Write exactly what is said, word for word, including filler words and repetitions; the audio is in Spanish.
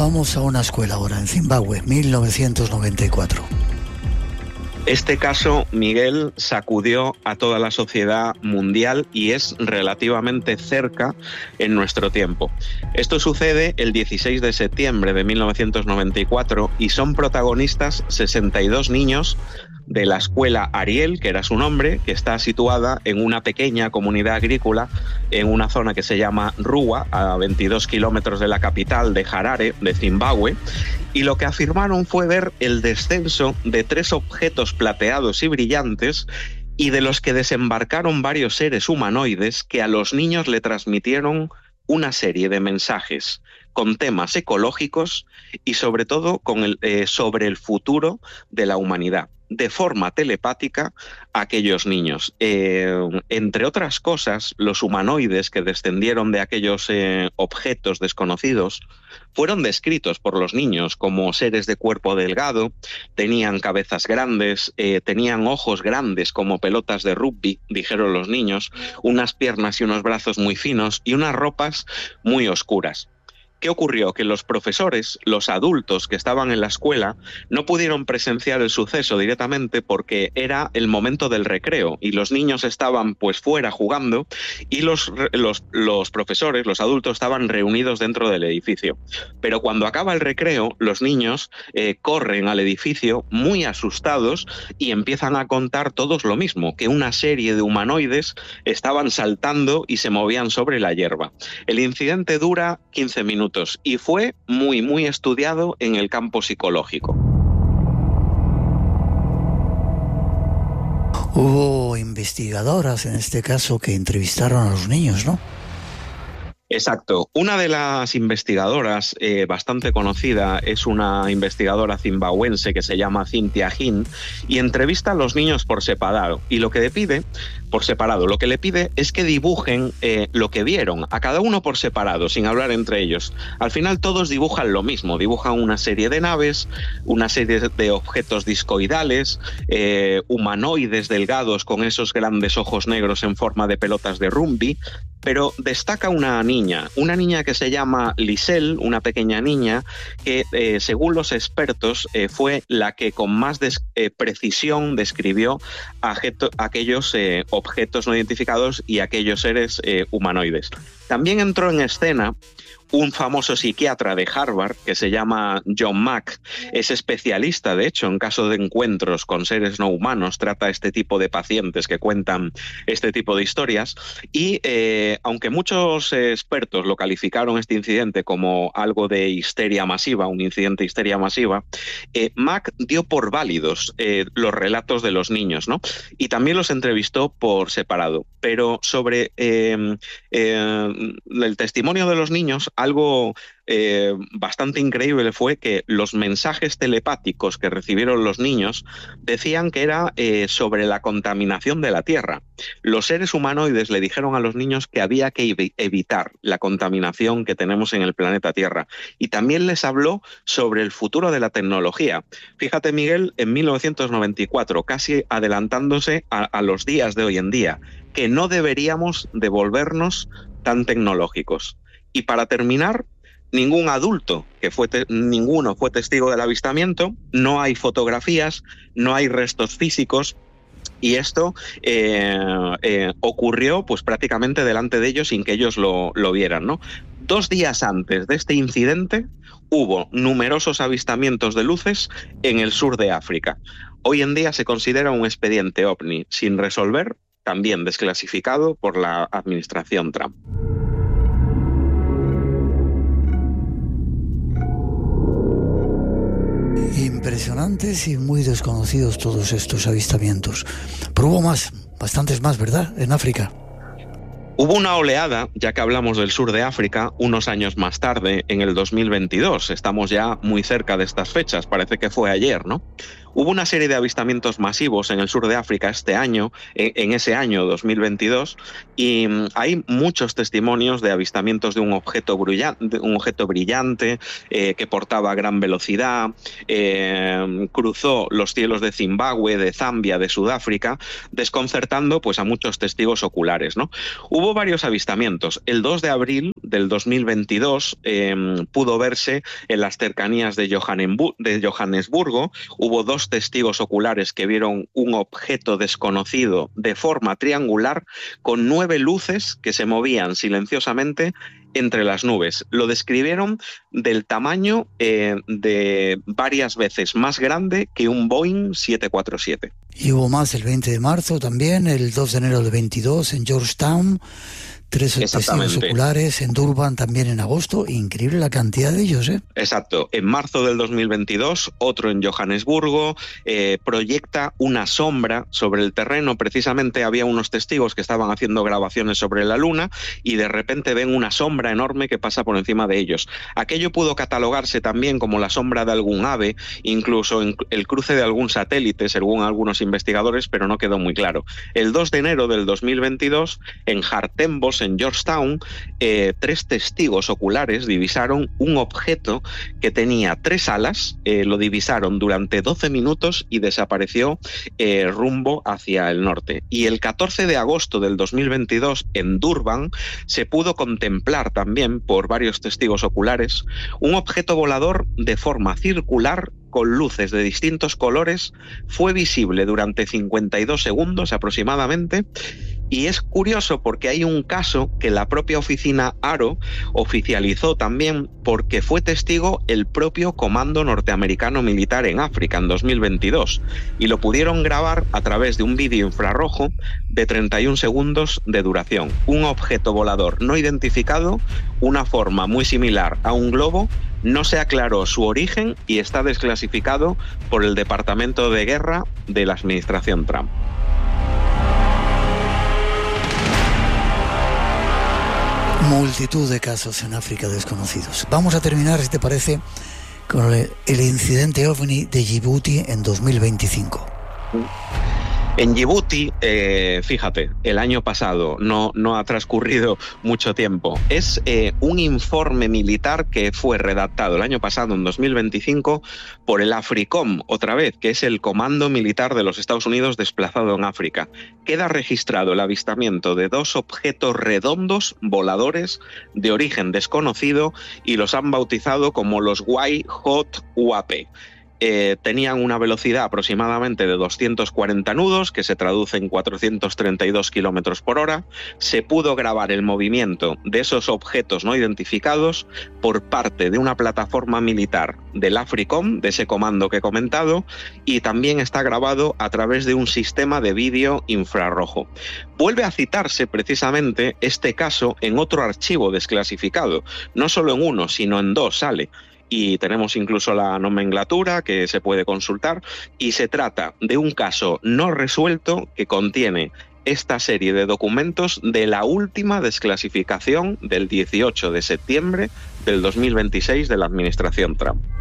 Vamos a una escuela ahora en Zimbabue, mil novecientos noventa y cuatro. Este caso, Miguel, sacudió a toda la sociedad mundial y es relativamente cerca en nuestro tiempo. Esto sucede el dieciséis de septiembre de mil novecientos noventa y cuatro y son protagonistas sesenta y dos niños de la escuela Ariel, que era su nombre, que está situada en una pequeña comunidad agrícola en una zona que se llama Ruwa, a veintidós kilómetros de la capital de Harare, de Zimbabue, y lo que afirmaron fue ver el descenso de tres objetos plateados y brillantes y de los que desembarcaron varios seres humanoides que a los niños le transmitieron una serie de mensajes con temas ecológicos y sobre todo con el, eh, sobre el futuro de la humanidad, de forma telepática a aquellos niños. Eh, entre otras cosas, los humanoides que descendieron de aquellos eh, objetos desconocidos fueron descritos por los niños como seres de cuerpo delgado, tenían cabezas grandes, eh, tenían ojos grandes como pelotas de rugby, dijeron los niños, unas piernas y unos brazos muy finos y unas ropas muy oscuras. ¿Qué ocurrió? Que los profesores, los adultos que estaban en la escuela, no pudieron presenciar el suceso directamente porque era el momento del recreo y los niños estaban pues fuera jugando y los, los, los profesores, los adultos, estaban reunidos dentro del edificio. Pero cuando acaba el recreo, los niños eh, corren al edificio muy asustados y empiezan a contar todos lo mismo, que una serie de humanoides estaban saltando y se movían sobre la hierba. El incidente dura quince minutos. Y fue muy, muy estudiado en el campo psicológico. Hubo investigadoras, en este caso, que entrevistaron a los niños, ¿no? Exacto. Una de las investigadoras eh, bastante conocida es una investigadora zimbabuense que se llama Cynthia Hinn y entrevista a los niños por separado. Y lo que le pide, por separado, lo que le pide es que dibujen eh, lo que vieron, a cada uno por separado, sin hablar entre ellos. Al final todos dibujan lo mismo, dibujan una serie de naves, una serie de objetos discoidales, eh, humanoides delgados con esos grandes ojos negros en forma de pelotas de rugby, pero destaca una niña, una niña que se llama Lisel, una pequeña niña que, eh, según los expertos, eh, fue la que con más des- eh, precisión describió ajeto- aquellos eh, objetos no identificados y aquellos seres eh, humanoides. También entró en escena un famoso psiquiatra de Harvard que se llama John Mack. Es especialista, de hecho, en caso de encuentros con seres no humanos, trata este tipo de pacientes que cuentan este tipo de historias y eh, aunque muchos eh, expertos lo calificaron este incidente como algo de histeria masiva, un incidente de histeria masiva, eh, Mack dio por válidos eh, los relatos de los niños, ¿no? Y también los entrevistó por separado. Pero sobre eh, eh, el testimonio de los niños, algo eh, bastante increíble fue que los mensajes telepáticos que recibieron los niños decían que era eh, sobre la contaminación de la Tierra. Los seres humanoides le dijeron a los niños que había que ev- evitar la contaminación que tenemos en el planeta Tierra. Y también les habló sobre el futuro de la tecnología. Fíjate, Miguel, en mil novecientos noventa y cuatro, casi adelantándose a, a los días de hoy en día, que no deberíamos de volvernos tan tecnológicos. Y para terminar, ningún adulto, que fue te- ninguno fue testigo del avistamiento, no hay fotografías, no hay restos físicos, y esto eh, eh, ocurrió pues prácticamente delante de ellos sin que ellos lo, lo vieran, ¿no? Dos días antes de este incidente hubo numerosos avistamientos de luces en el sur de África. Hoy en día se considera un expediente ovni sin resolver, también desclasificado por la administración Trump. Impresionantes y muy desconocidos todos estos avistamientos. Pero hubo más, bastantes más, ¿verdad? En África. Hubo una oleada, ya que hablamos del sur de África, unos años más tarde, en el dos mil veintidós. Estamos ya muy cerca de estas fechas, parece que fue ayer, ¿no? Hubo una serie de avistamientos masivos en el sur de África este año, en ese año dos mil veintidós, y hay muchos testimonios de avistamientos de un objeto brillante, un objeto brillante eh, que portaba a gran velocidad, eh, cruzó los cielos de Zimbabue, de Zambia, de Sudáfrica, desconcertando pues, a muchos testigos oculares, ¿no? Hubo varios avistamientos. El dos de abril del dos mil veintidós eh, pudo verse en las cercanías de, de Johannesburgo. Hubo dos testigos oculares que vieron un objeto desconocido de forma triangular con nueve luces que se movían silenciosamente entre las nubes. Lo describieron del tamaño eh, de varias veces más grande que un Boeing siete cuatro siete. Y hubo más el veinte de marzo también, el dos de enero del veintidós en Georgetown, tres testigos oculares, en Durban también en agosto. Increíble la cantidad de ellos, ¿eh? Exacto. En marzo del dos mil veintidós, otro en Johannesburgo, eh, proyecta una sombra sobre el terreno. Precisamente había unos testigos que estaban haciendo grabaciones sobre la Luna y de repente ven una sombra enorme que pasa por encima de ellos. Aquello pudo catalogarse también como la sombra de algún ave, incluso el cruce de algún satélite, según algunos investigadores, pero no quedó muy claro. El dos de enero del dos mil veintidós, en Hartembos, en Georgetown, eh, tres testigos oculares divisaron un objeto que tenía tres alas, eh, lo divisaron durante doce minutos y desapareció eh, rumbo hacia el norte. Y el catorce de agosto del dos mil veintidós, en Durban, se pudo contemplar también por varios testigos oculares un objeto volador de forma circular con luces de distintos colores. Fue visible durante cincuenta y dos segundos aproximadamente. Y es curioso porque hay un caso que la propia oficina ARO oficializó también, porque fue testigo el propio Comando Norteamericano Militar en África en dos mil veintidós y lo pudieron grabar a través de un vídeo infrarrojo de treinta y un segundos de duración. Un objeto volador no identificado, una forma muy similar a un globo. No se aclaró su origen y está desclasificado por el Departamento de Guerra de la administración Trump. Multitud de casos en África desconocidos. Vamos a terminar, si te parece, con el, el incidente ovni de Djibouti en dos mil veinticinco. En Djibouti, eh, fíjate, el año pasado, no, no ha transcurrido mucho tiempo, es eh, un informe militar que fue redactado el año pasado, en dos mil veinticinco, por el AFRICOM, otra vez, que es el Comando Militar de los Estados Unidos desplazado en África. Queda registrado el avistamiento de dos objetos redondos voladores de origen desconocido y los han bautizado como los White Hot U A P. Eh, tenían una velocidad aproximadamente de doscientos cuarenta nudos, que se traduce en cuatrocientos treinta y dos kilómetros por hora. Se pudo grabar el movimiento de esos objetos no identificados por parte de una plataforma militar del AFRICOM, de ese comando que he comentado, y también está grabado a través de un sistema de vídeo infrarrojo. Vuelve a citarse precisamente este caso en otro archivo desclasificado, no solo en uno, sino en dos sale. Y tenemos incluso la nomenclatura que se puede consultar, y se trata de un caso no resuelto que contiene esta serie de documentos de la última desclasificación del dieciocho de septiembre del dos mil veintiséis de la administración Trump.